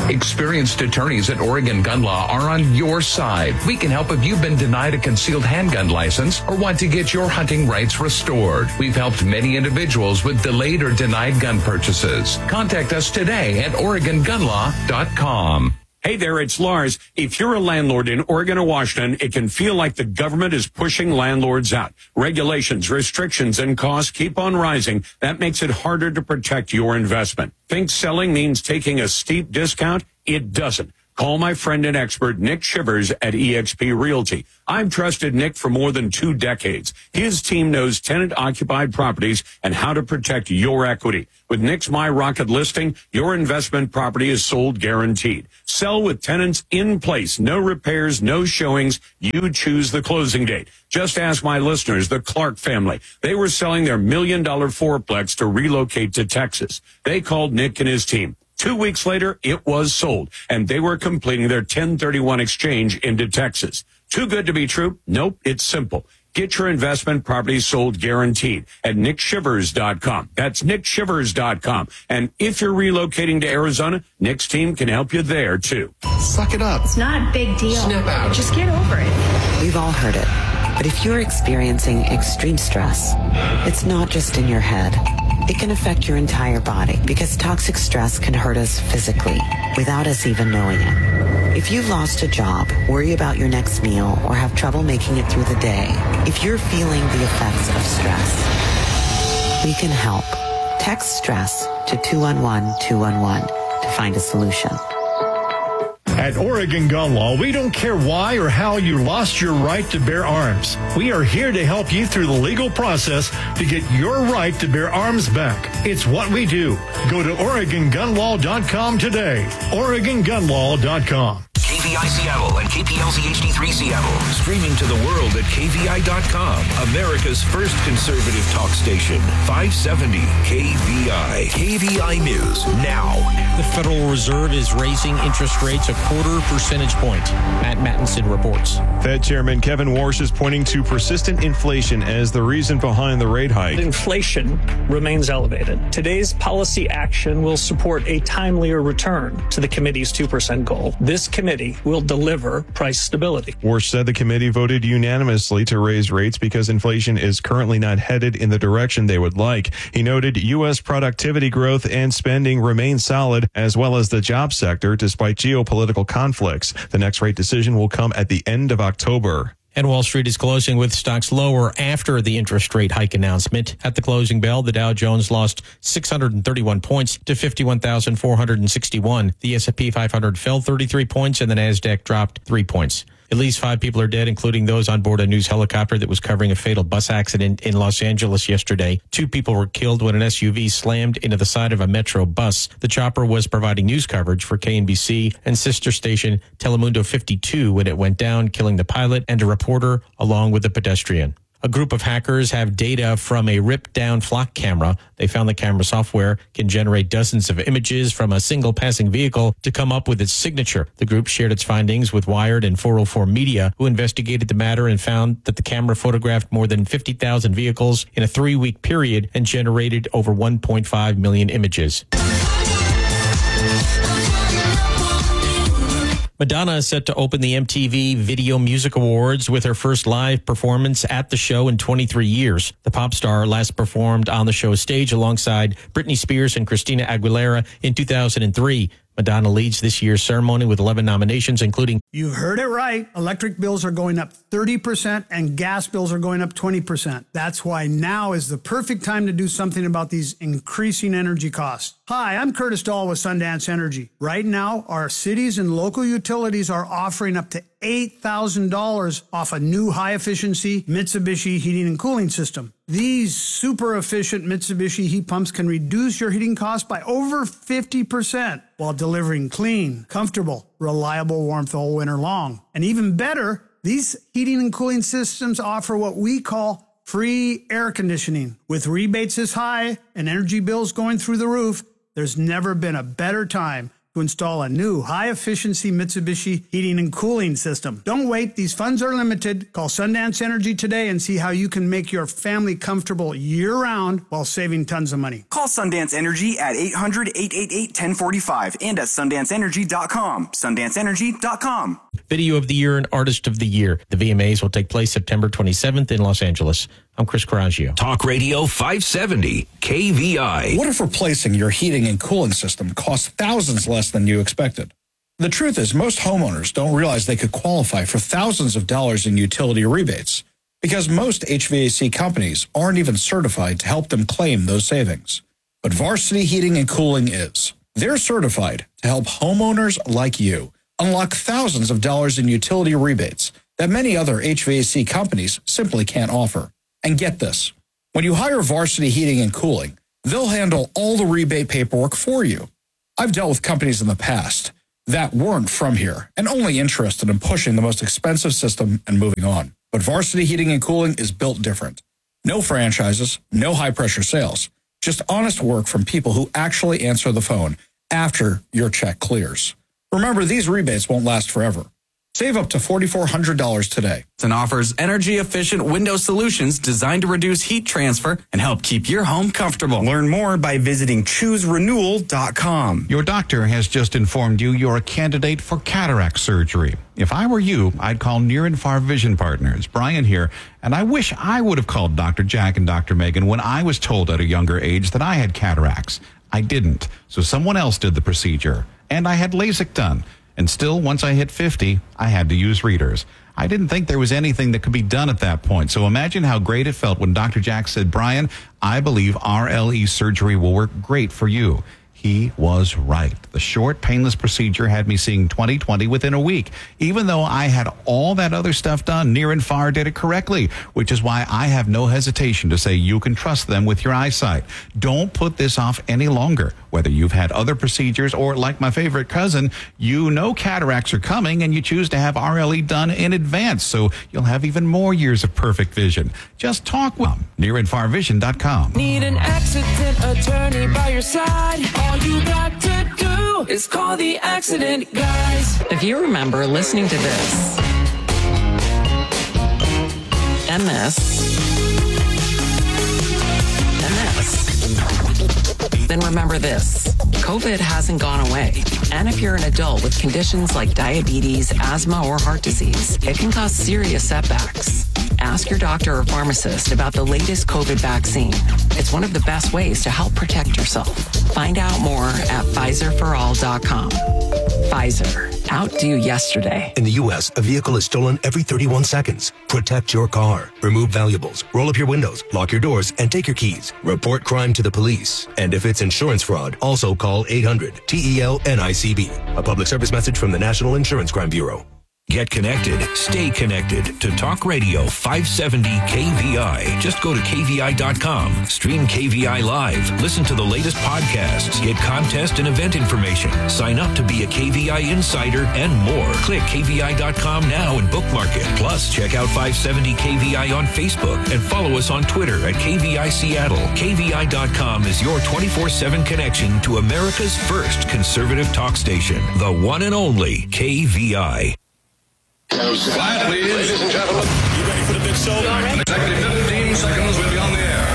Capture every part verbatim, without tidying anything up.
Experienced attorneys at Oregon Gun Law are on your side. We can help if you've been denied a concealed handgun license or want to get your hunting rights restored. We've helped many individuals with delayed or denied gun purchases. Contact us today at Oregon Gun Law dot com. Hey there, it's Lars. If you're a landlord in Oregon or Washington, it can feel like the government is pushing landlords out. Regulations, restrictions, and costs keep on rising. That makes it harder to protect your investment. Think selling means taking a steep discount? It doesn't. Call my friend and expert, Nick Shivers at eXp Realty. I've trusted Nick for more than two decades. His team knows tenant-occupied properties and how to protect your equity. With Nick's My Rocket listing, your investment property is sold guaranteed. Sell with tenants in place. No repairs, no showings. You choose the closing date. Just ask my listeners, the Clark family. They were selling their million-dollar fourplex to relocate to Texas. They called Nick and his team. Two weeks later, it was sold, and they were completing their ten thirty-one exchange into Texas. Too good to be true? Nope, it's simple. Get your investment property sold guaranteed at nick shivers dot com. That's nick shivers dot com. And if you're relocating to Arizona, Nick's team can help you there, too. Suck it up. It's not a big deal. Snap out. Just get over it. We've all heard it. But if you're experiencing extreme stress, it's not just in your head. It can affect your entire body because toxic stress can hurt us physically without us even knowing it. If you've lost a job, worry about your next meal, or have trouble making it through the day, if you're feeling the effects of stress, we can help. Text STRESS to two one one two one one to find a solution. At Oregon Gun Law, we don't care why or how you lost your right to bear arms. We are here to help you through the legal process to get your right to bear arms back. It's what we do. Go to Oregon Gun Law dot com today. Oregon Gun Law dot com. K V I Seattle and K P L Z H D three Seattle. Streaming to the world at K V I dot com. America's first conservative talk station. five seventy K V I. K V I News now. The Federal Reserve is raising interest rates a quarter percentage point. Matt Mattinson reports. Fed Chairman Kevin Warsh is pointing to persistent inflation as the reason behind the rate hike. Inflation remains elevated. Today's policy action will support a timelier return to the committee's two percent goal. This committee will deliver price stability. Warsh said the committee voted unanimously to raise rates because inflation is currently not headed in the direction they would like. He noted U S productivity growth and spending remain solid, as well as the job sector, despite geopolitical conflicts. The next rate decision will come at the end of October. And Wall Street is closing with stocks lower after the interest rate hike announcement. At the closing bell, the Dow Jones lost six hundred thirty-one points to fifty-one thousand four hundred sixty-one. The S and P five hundred fell thirty-three points, and the NASDAQ dropped three points. At least five people are dead, including those on board a news helicopter that was covering a fatal bus accident in Los Angeles yesterday. Two people were killed when an S U V slammed into the side of a Metro bus. The chopper was providing news coverage for K N B C and sister station Telemundo fifty-two when it went down, killing the pilot and a reporter along with the pedestrian. A group of hackers have data from a ripped-down flock camera. They found the camera software can generate dozens of images from a single passing vehicle to come up with its signature. The group shared its findings with Wired and four oh four Media, who investigated the matter and found that the camera photographed more than fifty thousand vehicles in a three-week period and generated over one point five million images. Madonna is set to open the M T V Video Music Awards with her first live performance at the show in twenty-three years. The pop star last performed on the show's stage alongside Britney Spears and Christina Aguilera in two thousand three. Madonna leads this year's ceremony with eleven nominations, including... You heard it right. Electric bills are going up thirty percent and gas bills are going up twenty percent. That's why now is the perfect time to do something about these increasing energy costs. Hi, I'm Curtis Dahl with Sundance Energy. Right now, our cities and local utilities are offering up to eight thousand dollars off a new high-efficiency Mitsubishi heating and cooling system. These super efficient Mitsubishi heat pumps can reduce your heating costs by over fifty percent while delivering clean, comfortable, reliable warmth all winter long. And even better, these heating and cooling systems offer what we call free air conditioning. With rebates this high and energy bills going through the roof, there's never been a better time to to install a new high-efficiency Mitsubishi heating and cooling system. Don't wait. These funds are limited. Call Sundance Energy today and see how you can make your family comfortable year-round while saving tons of money. Call Sundance Energy at eight hundred, eight eight eight, one zero four five and at sundance energy dot com. sundance energy dot com. Video of the Year and Artist of the Year. The V M As will take place September twenty-seventh in Los Angeles. I'm Chris Coraggio. Talk Radio five seventy K V I. What if replacing your heating and cooling system costs thousands less than you expected? The truth is, most homeowners don't realize they could qualify for thousands of dollars in utility rebates because most H V A C companies aren't even certified to help them claim those savings. But Varsity Heating and Cooling is. They're certified to help homeowners like you unlock thousands of dollars in utility rebates that many other H V A C companies simply can't offer. And get this, when you hire Varsity Heating and Cooling, they'll handle all the rebate paperwork for you. I've dealt with companies in the past that weren't from here and only interested in pushing the most expensive system and moving on. But Varsity Heating and Cooling is built different. No franchises, no high-pressure sales, just honest work from people who actually answer the phone after your check clears. Remember, these rebates won't last forever. Save up to four thousand four hundred dollars today. And offers energy-efficient window solutions designed to reduce heat transfer and help keep your home comfortable. Learn more by visiting choose renewal dot com. Your doctor has just informed you you're a candidate for cataract surgery. If I were you, I'd call Near and Far Vision Partners. Brian here, and I wish I would have called Doctor Jack and Doctor Megan when I was told at a younger age that I had cataracts. I didn't, so someone else did the procedure, and I had LASIK done. And still, once I hit fifty, I had to use readers. I didn't think there was anything that could be done at that point. So imagine how great it felt when Doctor Jack said, Brian, I believe R L E surgery will work great for you. He was right. The short, painless procedure had me seeing twenty twenty within a week. Even though I had all that other stuff done, Near and Far did it correctly, which is why I have no hesitation to say you can trust them with your eyesight. Don't put this off any longer. Whether you've had other procedures or, like my favorite cousin, you know cataracts are coming and you choose to have R L E done in advance, so you'll have even more years of perfect vision. Just talk with them. near and far vision dot com. Need an accident attorney by your side? All you got to do is call the accident guys. If you remember listening to this and this and this, then remember this. COVID hasn't gone away. And if you're an adult with conditions like diabetes, asthma, or heart disease, it can cause serious setbacks. Ask your doctor or pharmacist about the latest COVID vaccine. It's one of the best ways to help protect yourself. Find out more at Pfizer for all dot com. Pfizer. Outdo yesterday. In the U S, a vehicle is stolen every thirty-one seconds. Protect your car. Remove valuables. Roll up your windows. Lock your doors and take your keys. Report crime to the police. And if it's insurance fraud, also call eight hundred T E L N I C B. A public service message from the National Insurance Crime Bureau. Get connected. Stay connected to Talk Radio five seventy K V I. Just go to K V I dot com. Stream K V I Live. Listen to the latest podcasts. Get contest and event information. Sign up to be a K V I insider and more. Click K V I dot com now and bookmark it. Plus, check out five seventy K V I on Facebook and follow us on Twitter at K V I Seattle. K V I dot com is your twenty-four seven connection to America's first conservative talk station. The one and only K V I. Quiet, please. Ladies and gentlemen. You ready for the big show? Exactly fifteen seconds, we'll be on the air.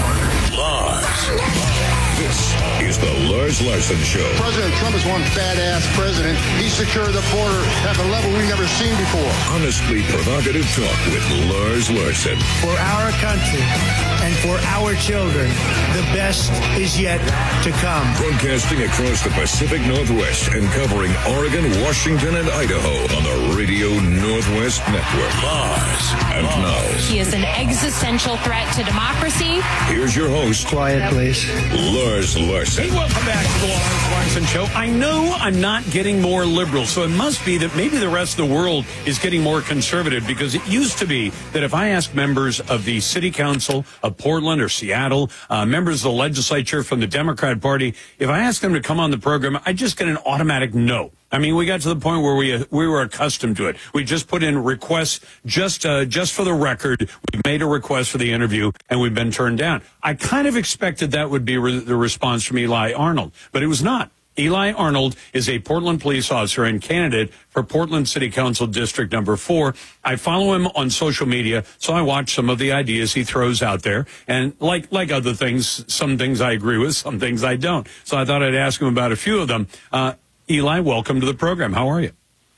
Lars. This is the Lars Larson Show. President Trump is one fat-ass president. He secured the border at a level we've never seen before. Honestly provocative talk with Lars Larson. For our country and for our children, the best is yet to come. Broadcasting across the Pacific Northwest and covering Oregon, Washington, and Idaho on the Radio Northwest Network. Lars. And now. He is an existential threat to democracy. Here's your host. Quiet, please. Lars Larson. Hey, welcome back to the Lars Larson Show. I know I'm not getting more liberal, so it must be that maybe the rest of the world is getting more conservative, because it used to be that if I asked members of the city council of Portland or Seattle, uh, members of the legislature from the Democrat Party, if I asked them to come on the program, I'd just get an automatic no. I mean, we got to the point where we we were accustomed to it. We just put in requests just uh, just for the record. We made a request for the interview, and we've been turned down. I kind of expected that would be re- the response from Eli Arnold, but it was not. Eli Arnold is a Portland police officer and candidate for Portland City Council District Number Four. I follow him on social media, so I watch some of the ideas he throws out there. And like like other things, some things I agree with, some things I don't. So I thought I'd ask him about a few of them. Uh, Eli, welcome to the program. How are you?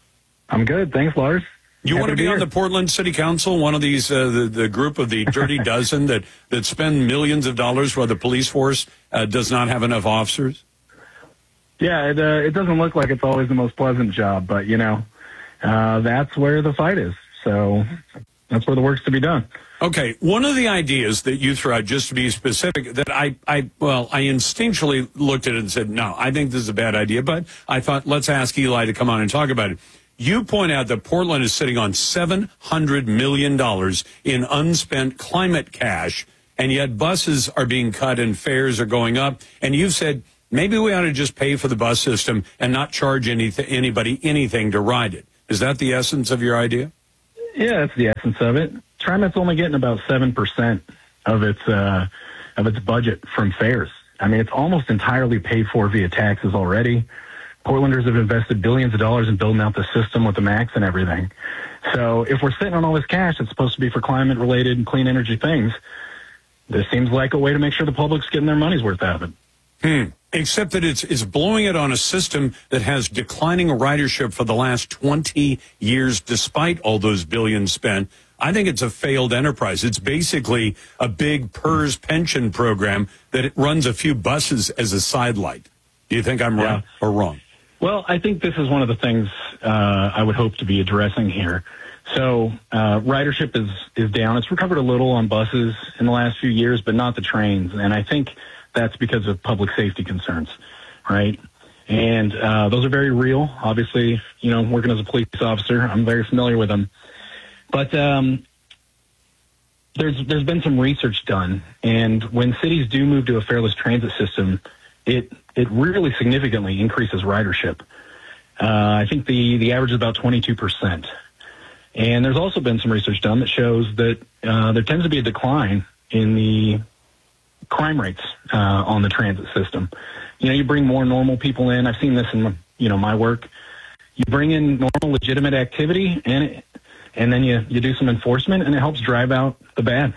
I'm good. Thanks, Lars. You Happy want to be here. on the Portland City Council, one of these, uh, the, the group of the Dirty Dozen that, that spend millions of dollars while the police force uh, does not have enough officers? Yeah, it, uh, it doesn't look like it's always the most pleasant job, but, you know, uh, that's where the fight is. So that's where the work's to be done. Okay, one of the ideas that you threw out, just to be specific, that I, I, well, I instinctually looked at it and said, no, I think this is a bad idea, but I thought, let's ask Eli to come on and talk about it. You point out that Portland is sitting on seven hundred million dollars in unspent climate cash, and yet buses are being cut and fares are going up, and you've said, maybe we ought to just pay for the bus system and not charge any, anybody anything to ride it. Is that the essence of your idea? Yeah, that's the essence of it. TriMet's only getting about seven percent of its uh, of its budget from fares. I mean, it's almost entirely paid for via taxes already. Portlanders have invested billions of dollars in building out the system with the MAX and everything. So if we're sitting on all this cash that's supposed to be for climate-related and clean energy things, this seems like a way to make sure the public's getting their money's worth out of it. Hmm. Except that it's, it's blowing it on a system that has declining ridership for the last twenty years, despite all those billions spent. I think it's a failed enterprise. It's basically a big P E R S pension program that it runs a few buses as a sidelight. Do you think I'm Yeah. right or wrong? Well, I think this is one of the things uh, I would hope to be addressing here. So uh, ridership is, is down. It's recovered a little on buses in the last few years, but not the trains. And I think that's because of public safety concerns, right? And uh, those are very real. Obviously, you know, working as a police officer, I'm very familiar with them. But um, there's there's been some research done, and when cities do move to a fareless transit system, it it really significantly increases ridership. Uh, I think the, the average is about twenty-two percent. And there's also been some research done that shows that uh, there tends to be a decline in the crime rates uh, on the transit system. You know, you bring more normal people in. I've seen this in, you know, my work. You bring in normal, legitimate activity, and it, and then you, you do some enforcement, and it helps drive out the bad.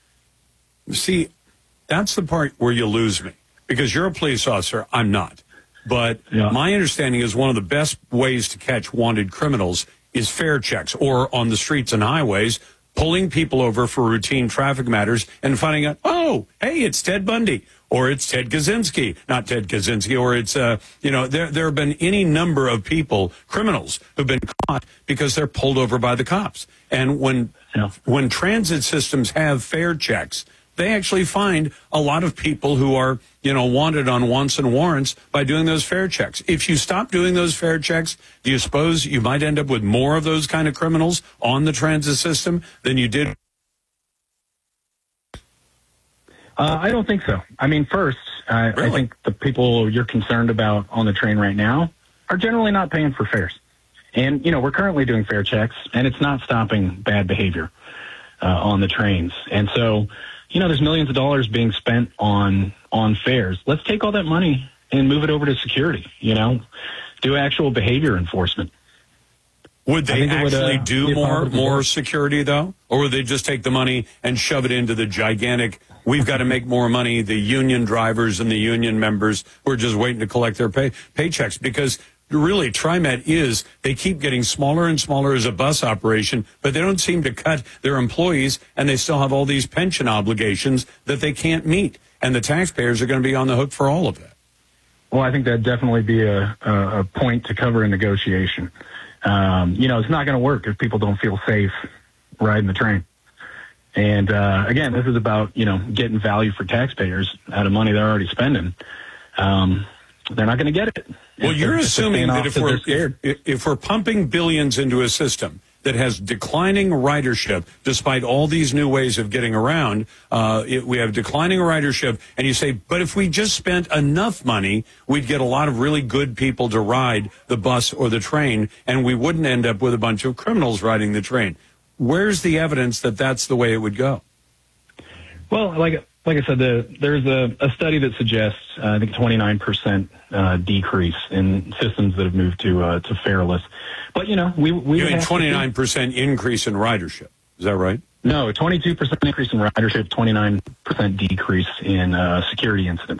See, that's the part where you lose me, because you're a police officer. I'm not. But Yeah. my understanding is one of the best ways to catch wanted criminals is fare checks, or on the streets and highways, pulling people over for routine traffic matters and finding out, oh, hey, it's Ted Bundy, or it's Ted Kaczynski, not Ted Kaczynski, or it's, uh, you know, there, there have been any number of people, criminals, who've been caught because they're pulled over by the cops. And when, Yeah. when transit systems have fare checks, they actually find a lot of people who are, you know, wanted on wants and warrants by doing those fare checks. If you stop doing those fare checks, do you suppose you might end up with more of those kind of criminals on the transit system than you did? Uh, I don't think so. I mean, first, uh, I think the people you're concerned about on the train right now are generally not paying for fares. And, you know, we're currently doing fare checks, and it's not stopping bad behavior uh, on the trains. And so, you know, there's millions of dollars being spent on on fares. Let's take all that money and move it over to security, you know, do actual behavior enforcement. Would I they think it would, actually uh, do be a more positive more result. security, though? Or would they just take the money and shove it into the gigantic, we've got to make more money, the union drivers and the union members who are just waiting to collect their pay, paychecks? Because really, TriMet is, they keep getting smaller and smaller as a bus operation, but they don't seem to cut their employees, and they still have all these pension obligations that they can't meet. And the taxpayers are going to be on the hook for all of that. Well, I think that'd definitely be a, a, a point to cover in negotiation. Um, you know, it's not going to work if people don't feel safe riding the train. And, uh, again, this is about, you know, getting value for taxpayers out of money they're already spending. Um, they're not going to get it. Well, If you're they're- if they're assuming paying that off if they're we're scared. if, if we're pumping billions into a system that has declining ridership despite all these new ways of getting around. Uh, it, we have declining ridership, and you say, but if we just spent enough money, we'd get a lot of really good people to ride the bus or the train, and we wouldn't end up with a bunch of criminals riding the train. Where's the evidence that that's the way it would go? Well, like like I said, the, there's a, a study that suggests uh, I think twenty-nine percent uh, decrease in systems that have moved to uh, to fareless. But you know, we we you mean have to twenty-nine percent increase in ridership? Is that right? No, twenty-two percent increase in ridership, twenty-nine percent decrease in uh, security incidents.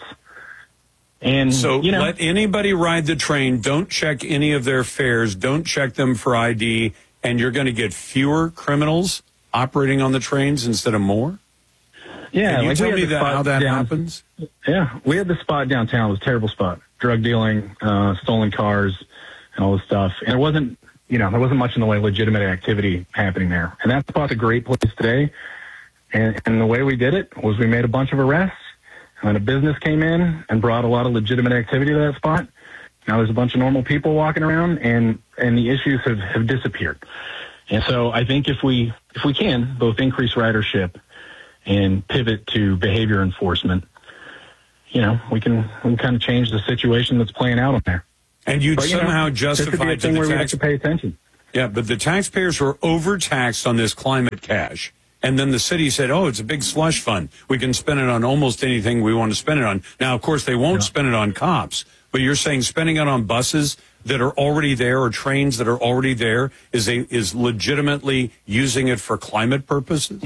And so you know, let anybody ride the train. Don't check any of their fares. Don't check them for I D, and you're going to get fewer criminals operating on the trains instead of more. Yeah, Can you like tell we had me the that, spot how that down- happens? Yeah, we had the spot downtown. It was a terrible spot. Drug dealing, uh, stolen cars, and all this stuff. And it wasn't, you know, there wasn't much in the way of legitimate activity happening there. And that spot's a great place today. And, and the way we did it was we made a bunch of arrests. And then a business came in and brought a lot of legitimate activity to that spot. Now there's a bunch of normal people walking around, and, and the issues have, have disappeared. And so I think if we if we can both increase ridership and pivot to behavior enforcement, you know, we can we can kind of change the situation that's playing out on there. And you'd But, you know, somehow this could be justify a to thing the where we have tax- to pay attention. Yeah, but the taxpayers were overtaxed on this climate cash. And then the city said, oh, it's a big slush fund. We can spend it on almost anything we want to spend it on. Now, of course, they won't spend it on cops. But you're saying spending it on buses that are already there or trains that are already there is a, is legitimately using it for climate purposes?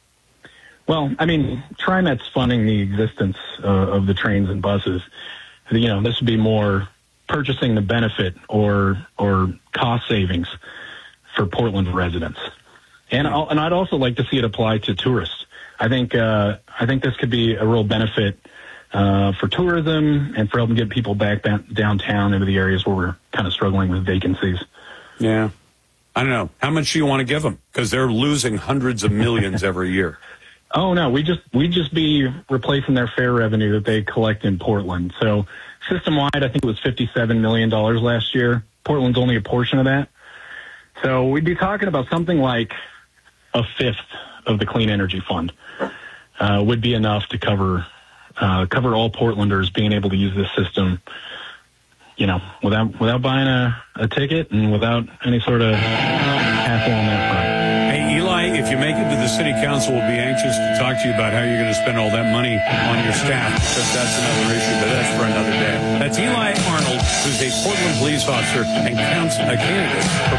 Well, I mean, TriMet's funding the existence uh, of the trains and buses. You know, this would be more purchasing the benefit or or cost savings for Portland residents. And I'll, and I'd also like to see it apply to tourists. I think uh, I think this could be a real benefit uh, for tourism and for helping get people back ba- downtown into the areas where we're kind of struggling with vacancies. Yeah. I don't know. How much do you want to give them? Because they're losing hundreds of millions every year. Oh no, we just we just be replacing their fare revenue that they collect in Portland. So system wide, I think it was fifty-seven million dollars last year. Portland's only a portion of that. So we'd be talking about something like a fifth of the Clean Energy Fund uh, would be enough to cover uh, cover all Portlanders being able to use this system, you know, without without buying a, a ticket and without any sort of hassle on that front. Hey, Eli, if you make it to the city council, we'll be anxious to talk to you about how you're going to spend all that money on your staff, because that's another issue, but that's for another day. That's Eli Arnold, who's a Portland police officer and council, a candidate for